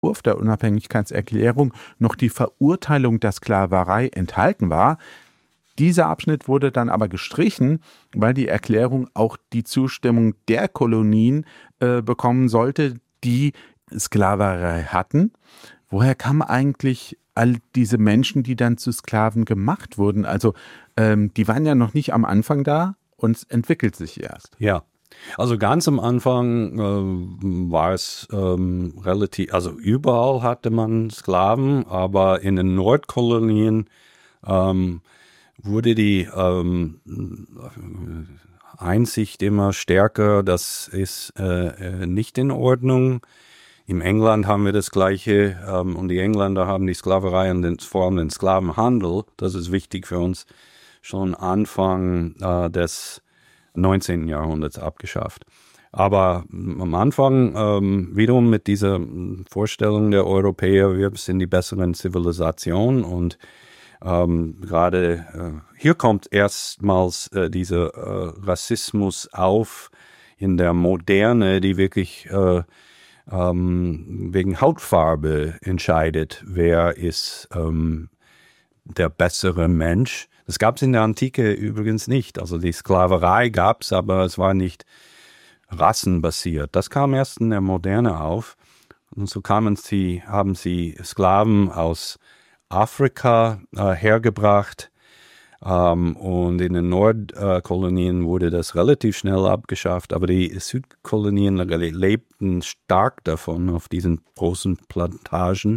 Entwurf der Unabhängigkeitserklärung noch die Verurteilung der Sklaverei enthalten war. Dieser Abschnitt wurde dann aber gestrichen, weil die Erklärung auch die Zustimmung der Kolonien bekommen sollte, die Sklaverei hatten. Woher kamen eigentlich all diese Menschen, die dann zu Sklaven gemacht wurden? Also die waren ja noch nicht am Anfang da und es entwickelt sich erst. Ja, also ganz am Anfang war es relativ, also überall hatte man Sklaven, aber in den Nordkolonien wurde die Einsicht immer stärker, das ist nicht in Ordnung. Im England haben wir das Gleiche und die Engländer haben die Sklaverei und vor allem den Sklavenhandel, das ist wichtig für uns, schon Anfang des 19. Jahrhunderts abgeschafft. Aber am Anfang wiederum mit dieser Vorstellung der Europäer, wir sind die besseren Zivilisationen und gerade hier kommt erstmals dieser Rassismus auf in der Moderne, die wirklich wegen Hautfarbe entscheidet, wer ist der bessere Mensch. Das gab es in der Antike übrigens nicht. Also die Sklaverei gab es, aber es war nicht rassenbasiert. Das kam erst in der Moderne auf. Und so haben sie Sklaven aus Afrika hergebracht. Und in den Nordkolonien wurde das relativ schnell abgeschafft. Aber die Südkolonien lebten stark davon auf diesen großen Plantagen.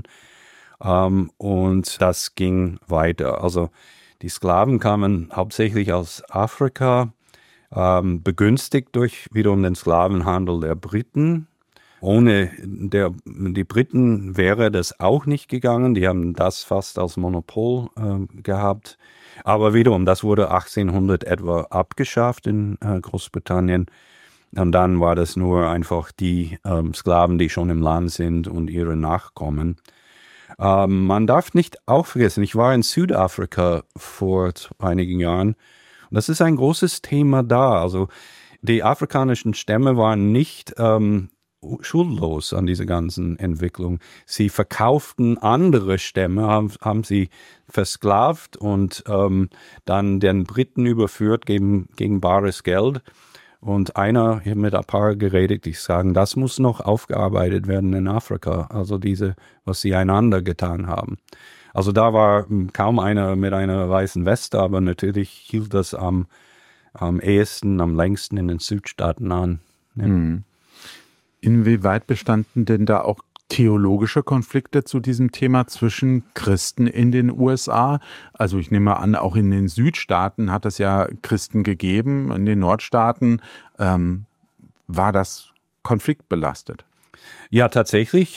Und das ging weiter. Also die Sklaven kamen hauptsächlich aus Afrika, begünstigt durch wiederum den Sklavenhandel der Briten. Ohne die Briten wäre das auch nicht gegangen. Die haben das fast als Monopol gehabt. Aber wiederum, das wurde 1800 etwa abgeschafft in Großbritannien. Und dann war das nur einfach die Sklaven, die schon im Land sind und ihre Nachkommen. Man darf nicht auch vergessen, ich war in Südafrika vor einigen Jahren und das ist ein großes Thema da. Also die afrikanischen Stämme waren nicht schuldlos an dieser ganzen Entwicklung. Sie verkauften andere Stämme, haben sie versklavt und dann den Briten überführt gegen bares Geld. Und ich habe mit ein paar geredet, die sagen, das muss noch aufgearbeitet werden in Afrika, also was sie einander getan haben. Also da war kaum einer mit einer weißen Weste, aber natürlich hielt das am ehesten, am längsten in den Südstaaten an. Ja. Inwieweit bestanden denn da auch theologische Konflikte zu diesem Thema zwischen Christen in den USA? Also ich nehme an, auch in den Südstaaten hat es ja Christen gegeben, in den Nordstaaten war das konfliktbelastet. Ja, tatsächlich.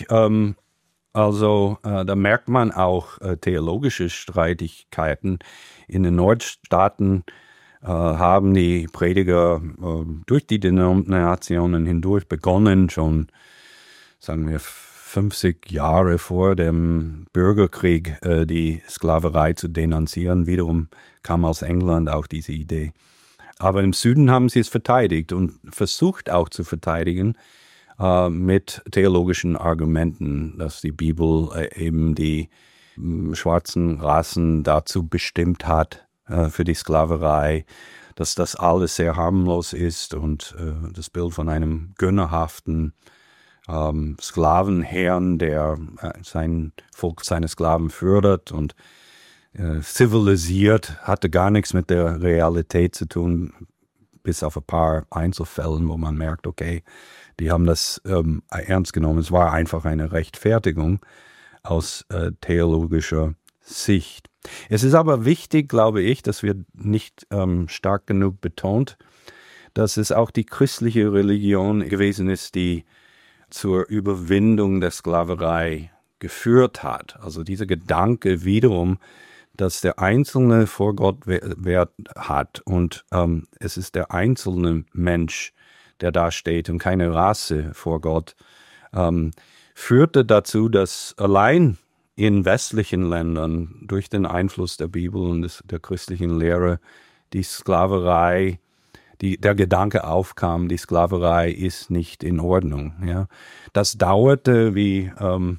Da merkt man auch theologische Streitigkeiten. In den Nordstaaten haben die Prediger durch die Denominationen hindurch begonnen, schon, sagen wir, 50 Jahre vor dem Bürgerkrieg die Sklaverei zu denunzieren. Wiederum kam aus England auch diese Idee. Aber im Süden haben sie es verteidigt und versucht auch zu verteidigen mit theologischen Argumenten, dass die Bibel eben die schwarzen Rassen dazu bestimmt hat, für die Sklaverei, dass das alles sehr harmlos ist und das Bild von einem gönnerhaften Sklavenherrn, der sein Volk, seine Sklaven fördert und zivilisiert, hatte gar nichts mit der Realität zu tun, bis auf ein paar Einzelfällen, wo man merkt, okay, die haben das ernst genommen. Es war einfach eine Rechtfertigung aus theologischer Sicht. Es ist aber wichtig, glaube ich, dass wir nicht stark genug betont, dass es auch die christliche Religion gewesen ist, die zur Überwindung der Sklaverei geführt hat. Also dieser Gedanke wiederum, dass der Einzelne vor Gott Wert hat und es ist der einzelne Mensch, der da steht und keine Rasse vor Gott, führte dazu, dass allein in westlichen Ländern durch den Einfluss der Bibel und der christlichen Lehre die Sklaverei, der Gedanke aufkam, die Sklaverei ist nicht in Ordnung. Ja. Das dauerte, wie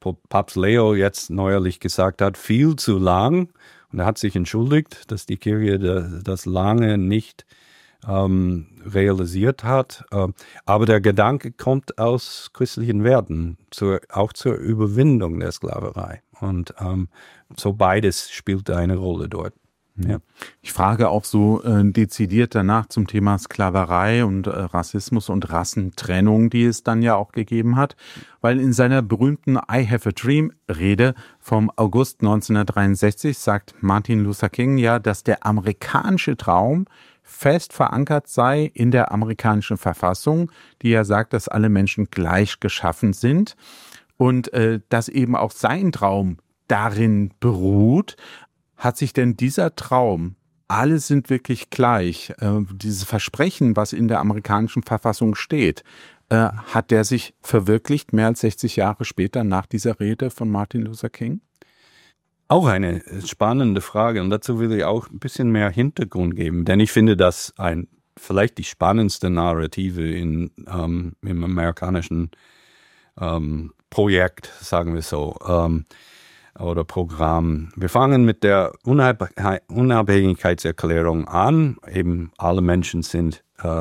Papst Leo jetzt neuerlich gesagt hat, viel zu lang. Und er hat sich entschuldigt, dass die Kirche das lange nicht realisiert hat. Aber der Gedanke kommt aus christlichen Werten, auch zur Überwindung der Sklaverei. Und so beides spielt eine Rolle dort. Ja. Ich frage auch so dezidiert danach zum Thema Sklaverei und Rassismus und Rassentrennung, die es dann ja auch gegeben hat, weil in seiner berühmten I Have a Dream Rede vom August 1963 sagt Martin Luther King ja, dass der amerikanische Traum fest verankert sei in der amerikanischen Verfassung, die ja sagt, dass alle Menschen gleich geschaffen sind und dass eben auch sein Traum darin beruht. Hat sich denn dieser Traum, alle sind wirklich gleich, dieses Versprechen, was in der amerikanischen Verfassung steht, hat der sich verwirklicht, mehr als 60 Jahre später nach dieser Rede von Martin Luther King? Auch eine spannende Frage und dazu will ich auch ein bisschen mehr Hintergrund geben, denn ich finde das vielleicht die spannendste Narrative im amerikanischen Projekt, sagen wir so, oder Programm. Wir fangen mit der Unabhängigkeitserklärung an, eben alle Menschen sind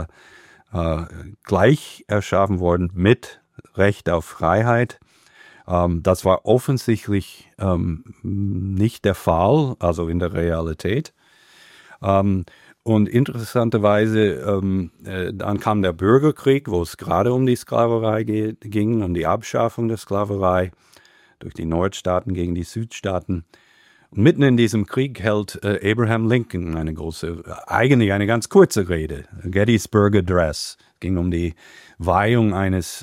gleich erschaffen worden mit Recht auf Freiheit. Das war offensichtlich nicht der Fall, also in der Realität. Und interessanterweise, dann kam der Bürgerkrieg, wo es gerade um die Sklaverei ging, um die Abschaffung der Sklaverei durch die Nordstaaten gegen die Südstaaten. Und mitten in diesem Krieg hält Abraham Lincoln eigentlich eine ganz kurze Rede, Gettysburg Address. Es ging um die Weihung eines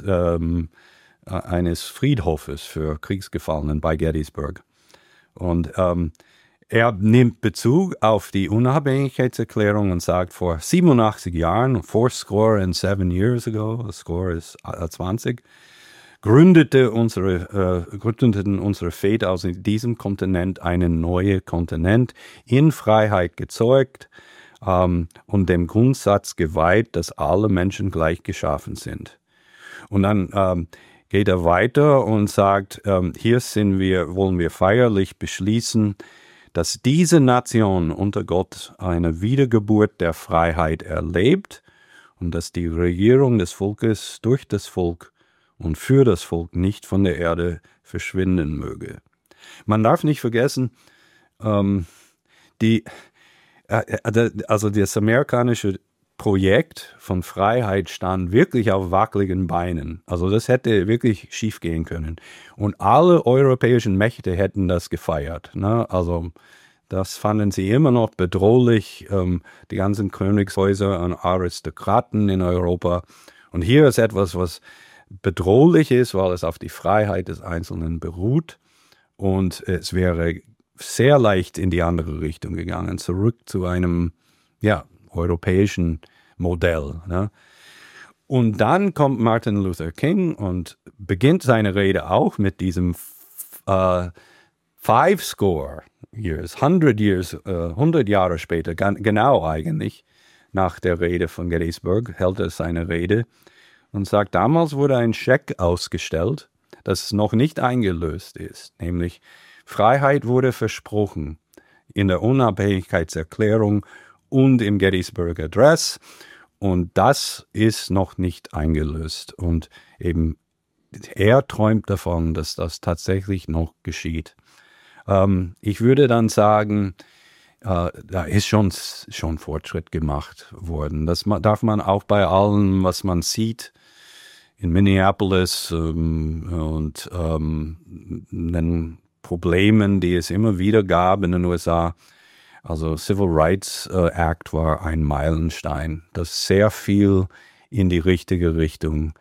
Friedhofes für Kriegsgefallenen bei Gettysburg. Und er nimmt Bezug auf die Unabhängigkeitserklärung und sagt, vor 87 Jahren, 7 years ago, score ist 20, gründeten unsere Väter aus diesem Kontinent einen neuen Kontinent, in Freiheit gezeugt und dem Grundsatz geweiht, dass alle Menschen gleich geschaffen sind. Und dann geht er weiter und sagt, hier wollen wir feierlich beschließen, dass diese Nation unter Gott eine Wiedergeburt der Freiheit erlebt und dass die Regierung des Volkes durch das Volk und für das Volk nicht von der Erde verschwinden möge. Man darf nicht vergessen, das amerikanische Projekt von Freiheit stand wirklich auf wackeligen Beinen. Also das hätte wirklich schief gehen können. Und alle europäischen Mächte hätten das gefeiert. Ne? Also das fanden sie immer noch bedrohlich, die ganzen Königshäuser und Aristokraten in Europa. Und hier ist etwas, was bedrohlich ist, weil es auf die Freiheit des Einzelnen beruht. Und es wäre sehr leicht in die andere Richtung gegangen, zurück zu einem, europäischen Modell. Ne? Und dann kommt Martin Luther King und beginnt seine Rede auch mit diesem 5 years, 100 Jahre später, genau eigentlich, nach der Rede von Gettysburg, hält er seine Rede und sagt, damals wurde ein Scheck ausgestellt, das noch nicht eingelöst ist, nämlich Freiheit wurde versprochen in der Unabhängigkeitserklärung und im Gettysburg Address und das ist noch nicht eingelöst und eben er träumt davon, dass das tatsächlich noch geschieht. Ich würde dann sagen, da ist schon Fortschritt gemacht worden. Das darf man auch bei allem, was man sieht in Minneapolis und den Problemen, die es immer wieder gab in den USA. Also Civil Rights Act war ein Meilenstein, das sehr viel in die richtige Richtung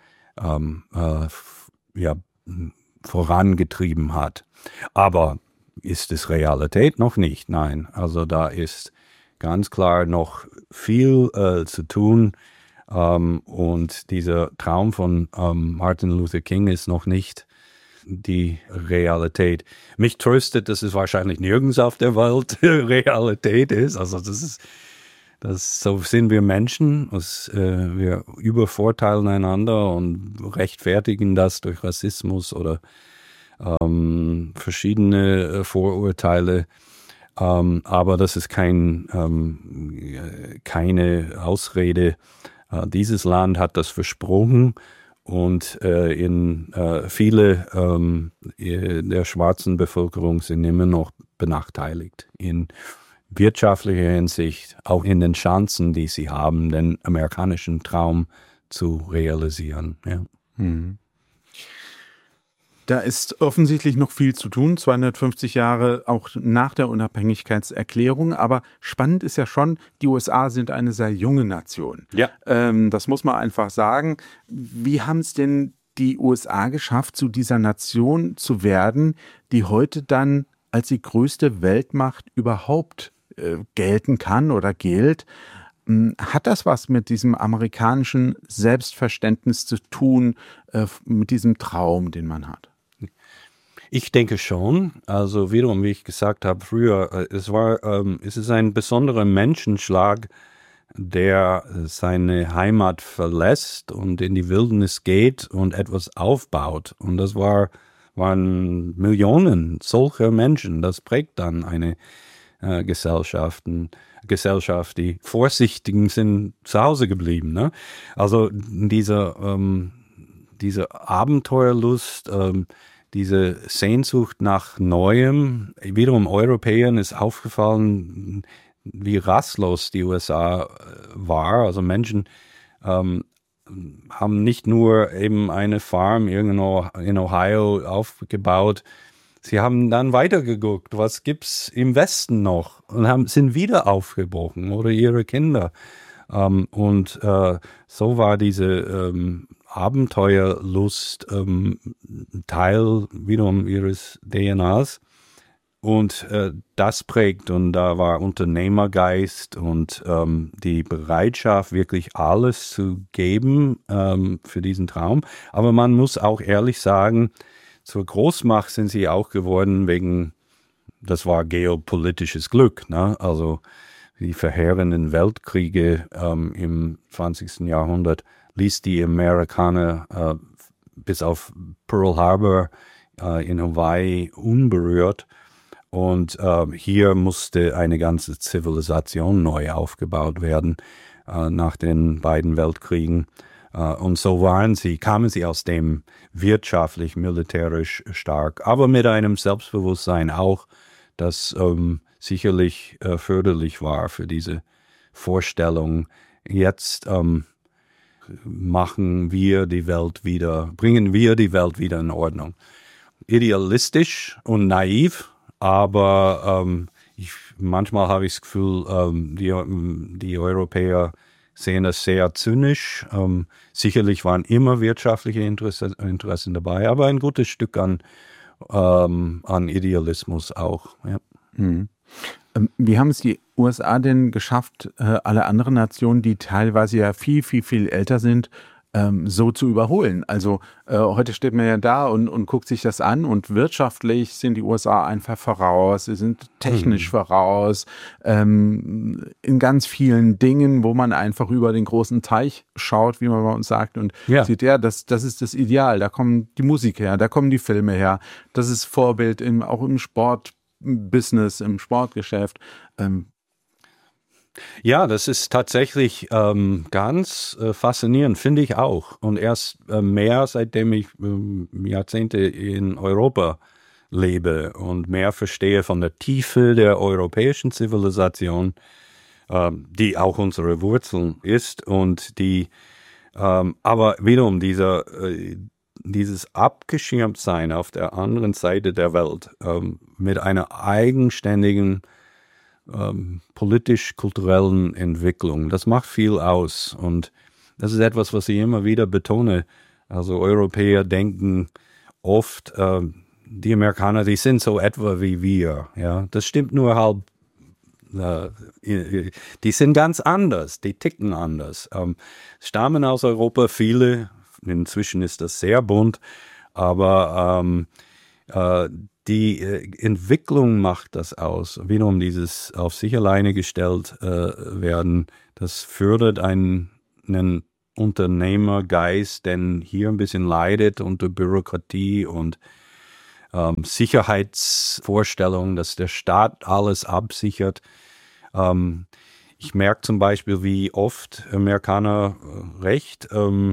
vorangetrieben hat. Aber ist es Realität? Noch nicht, nein. Also da ist ganz klar noch viel zu tun. Und dieser Traum von Martin Luther King ist noch nicht die Realität. Mich tröstet, dass es wahrscheinlich nirgends auf der Welt Realität ist. Also so sind wir Menschen. Wir übervorteilen einander und rechtfertigen das durch Rassismus oder verschiedene Vorurteile. Aber das ist keine Ausrede. Dieses Land hat das versprochen und viele der schwarzen Bevölkerung sind immer noch benachteiligt in wirtschaftlicher Hinsicht, auch in den Chancen, die sie haben, den amerikanischen Traum zu realisieren. Ja. Da ist offensichtlich noch viel zu tun, 250 Jahre auch nach der Unabhängigkeitserklärung. Aber spannend ist ja schon, die USA sind eine sehr junge Nation. Ja. Das muss man einfach sagen. Wie haben es denn die USA geschafft, zu dieser Nation zu werden, die heute dann als die größte Weltmacht überhaupt gelten kann oder gilt? Hat das was mit diesem amerikanischen Selbstverständnis zu tun, mit diesem Traum, den man hat? Ich denke schon. Also wiederum, wie ich gesagt habe früher, es ist ein besonderer Menschenschlag, der seine Heimat verlässt und in die Wildnis geht und etwas aufbaut. Und das waren Millionen solcher Menschen. Das prägt dann eine Gesellschaft. Die Vorsichtigen sind zu Hause geblieben. Ne? Also diese Abenteuerlust, diese Sehnsucht nach Neuem, wiederum Europäern ist aufgefallen, wie rastlos die USA war. Also Menschen haben nicht nur eben eine Farm irgendwo in Ohio aufgebaut, sie haben dann weitergeguckt, was gibt's im Westen noch, und sind wieder aufgebrochen oder ihre Kinder. So war diese Abenteuerlust Teil wiederum ihres DNAs. Und das prägt, und da war Unternehmergeist und die Bereitschaft, wirklich alles zu geben für diesen Traum. Aber man muss auch ehrlich sagen, zur Großmacht sind sie auch geworden das war geopolitisches Glück, ne? Also die verheerenden Weltkriege im 20. Jahrhundert ließ die Amerikaner bis auf Pearl Harbor in Hawaii unberührt. Und hier musste eine ganze Zivilisation neu aufgebaut werden nach den beiden Weltkriegen. Und so kamen sie aus dem wirtschaftlich, militärisch stark, aber mit einem Selbstbewusstsein auch, das sicherlich förderlich war für diese Vorstellung. Jetzt bringen wir die Welt wieder in Ordnung. Idealistisch und naiv, aber manchmal habe ich das Gefühl, die Europäer sehen das sehr zynisch. Sicherlich waren immer wirtschaftliche Interessen dabei, aber ein gutes Stück an Idealismus auch. Ja. Wie haben es die USA denn geschafft, alle anderen Nationen, die teilweise ja viel, viel, viel älter sind, so zu überholen? Also heute steht man ja da und guckt sich das an, und wirtschaftlich sind die USA einfach voraus, sie sind technisch voraus, in ganz vielen Dingen, wo man einfach über den großen Teich schaut, wie man bei uns sagt, und sieht, ja, das ist das Ideal, da kommen die Musik her, da kommen die Filme her, das ist Vorbild auch im Sportbusiness, im Sportgeschäft. Ja, das ist tatsächlich ganz faszinierend, finde ich auch. Und erst mehr, seitdem ich Jahrzehnte in Europa lebe und mehr verstehe von der Tiefe der europäischen Zivilisation, die auch unsere Wurzeln ist, und aber wiederum dieses Abgeschirmtsein auf der anderen Seite der Welt mit einer eigenständigen politisch-kulturellen Entwicklung. Das macht viel aus, und das ist etwas, was ich immer wieder betone. Also Europäer denken oft, die Amerikaner, die sind so etwa wie wir. Ja, das stimmt nur halb. Die sind ganz anders, die ticken anders. Stammen aus Europa viele, inzwischen ist das sehr bunt, aber die Entwicklung macht das aus. Wiederum dieses auf sich alleine gestellt werden, das fördert einen Unternehmergeist, der hier ein bisschen leidet unter Bürokratie und Sicherheitsvorstellung, dass der Staat alles absichert. Ich merke zum Beispiel, wie oft Amerikaner recht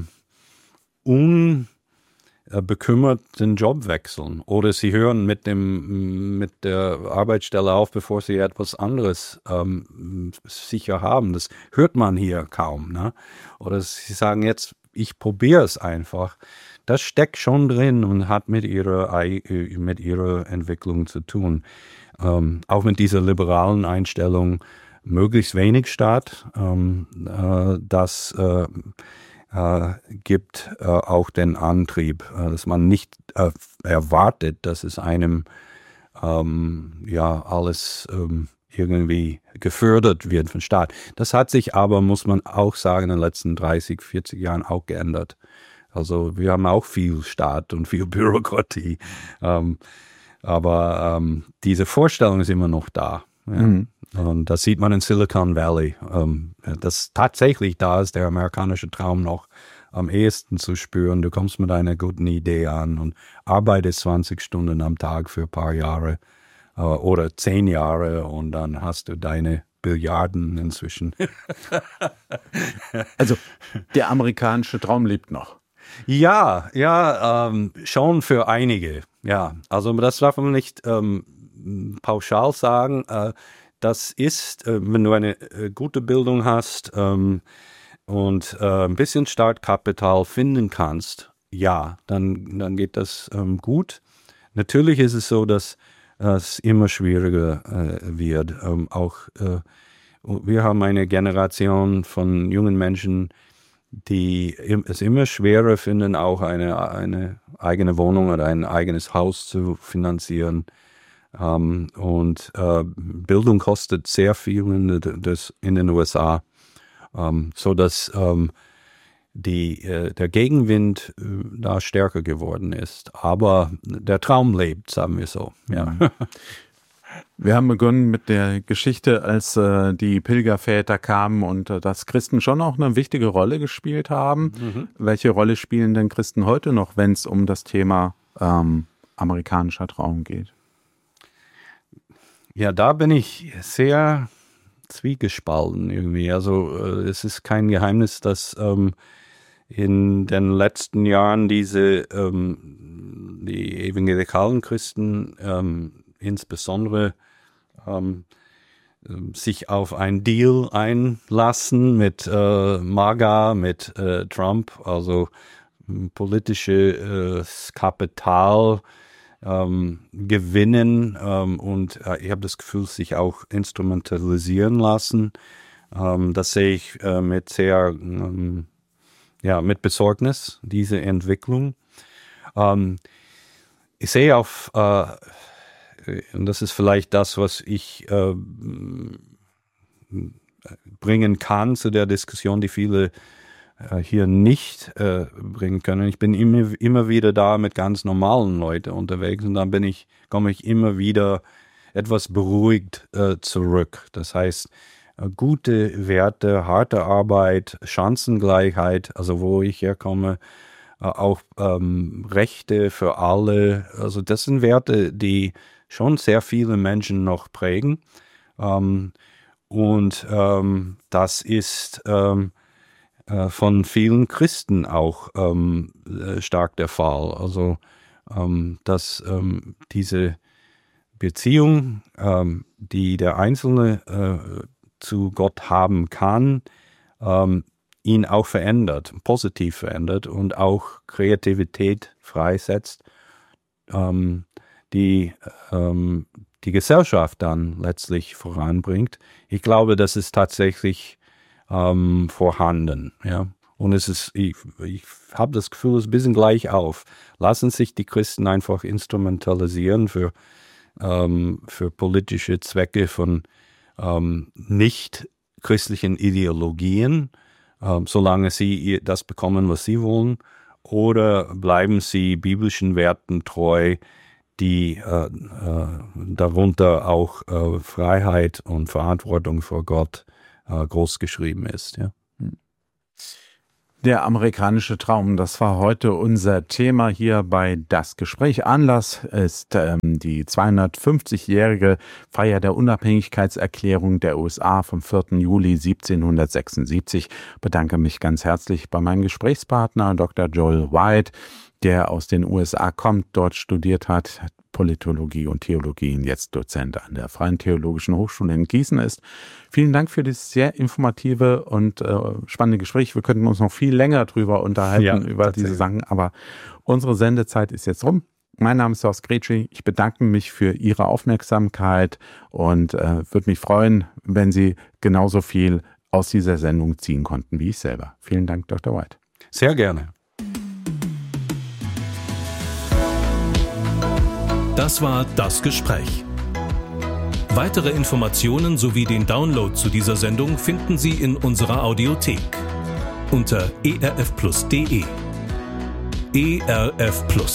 unbekümmert den Job wechseln oder sie hören mit der Arbeitsstelle auf, bevor sie etwas anderes sicher haben. Das hört man hier kaum. Ne? Oder sie sagen jetzt, ich probiere es einfach. Das steckt schon drin und hat mit ihrer Entwicklung zu tun. Auch mit dieser liberalen Einstellung, möglichst wenig Staat, das gibt auch den Antrieb, dass man nicht erwartet, dass es einem alles irgendwie gefördert wird vom Staat. Das hat sich aber, muss man auch sagen, in den letzten 30, 40 Jahren auch geändert. Also wir haben auch viel Staat und viel Bürokratie, aber diese Vorstellung ist immer noch da. Ja. Mhm. Und das sieht man in Silicon Valley. Das tatsächlich da ist der amerikanische Traum noch am ehesten zu spüren. Du kommst mit einer guten Idee an und arbeitest 20 Stunden am Tag für ein paar Jahre oder 10 Jahre und dann hast du deine Billiarden inzwischen. Also der amerikanische Traum lebt noch. Ja, schon für einige. Ja, also das darf man nicht pauschal sagen. Das ist, wenn du eine gute Bildung hast und ein bisschen Startkapital finden kannst, ja, dann geht das gut. Natürlich ist es so, dass es immer schwieriger wird. Wir haben eine Generation von jungen Menschen, die es immer schwerer finden, auch eine eigene Wohnung oder ein eigenes Haus zu finanzieren. Und Bildung kostet sehr viel in den USA, so dass der Gegenwind da stärker geworden ist. Aber der Traum lebt, sagen wir so. Ja. Wir haben begonnen mit der Geschichte, als die Pilgerväter kamen und dass Christen schon auch eine wichtige Rolle gespielt haben. Mhm. Welche Rolle spielen denn Christen heute noch, wenn es um das Thema amerikanischer Traum geht? Ja, da bin ich sehr zwiegespalten irgendwie. Also es ist kein Geheimnis, dass in den letzten Jahren die evangelikalen Christen insbesondere sich auf einen Deal einlassen mit MAGA, mit Trump, also politisches Kapital gewinnen und ich habe das Gefühl, sich auch instrumentalisieren lassen. Das sehe ich mit Besorgnis, diese Entwicklung. Ich sehe und das ist vielleicht das, was ich bringen kann zu der Diskussion, die viele hier nicht bringen können. Ich bin immer wieder da mit ganz normalen Leuten unterwegs und dann komme ich immer wieder etwas beruhigt zurück. Das heißt, gute Werte, harte Arbeit, Chancengleichheit, also wo ich herkomme, auch Rechte für alle. Also das sind Werte, die schon sehr viele Menschen noch prägen. Das ist von vielen Christen auch stark der Fall. Also, dass diese Beziehung, die der Einzelne zu Gott haben kann, ihn auch verändert, positiv verändert und auch Kreativität freisetzt, die Gesellschaft dann letztlich voranbringt. Ich glaube, das ist tatsächlich vorhanden, ja. Und ich habe das Gefühl, es ist ein bisschen gleich auf. Lassen sich die Christen einfach instrumentalisieren für politische Zwecke von nicht christlichen Ideologien, solange sie das bekommen, was sie wollen, oder bleiben sie biblischen Werten treu, die darunter auch Freiheit und Verantwortung vor Gott groß geschrieben ist. Ja. Der amerikanische Traum, das war heute unser Thema hier bei Das Gespräch. Anlass ist die 250-jährige Feier der Unabhängigkeitserklärung der USA vom 4. Juli 1776. Ich bedanke mich ganz herzlich bei meinem Gesprächspartner Dr. Joel White, der aus den USA kommt, dort studiert hat, Politologie und Theologie und jetzt Dozent an der Freien Theologischen Hochschule in Gießen ist. Vielen Dank für das sehr informative und spannende Gespräch. Wir könnten uns noch viel länger drüber unterhalten, über diese Sachen, aber unsere Sendezeit ist jetzt rum. Mein Name ist Horst Gretschi. Ich bedanke mich für Ihre Aufmerksamkeit und würde mich freuen, wenn Sie genauso viel aus dieser Sendung ziehen konnten wie ich selber. Vielen Dank, Dr. White. Sehr gerne. Das war Das Gespräch. Weitere Informationen sowie den Download zu dieser Sendung finden Sie in unserer Audiothek unter erfplus.de. ERF Plus.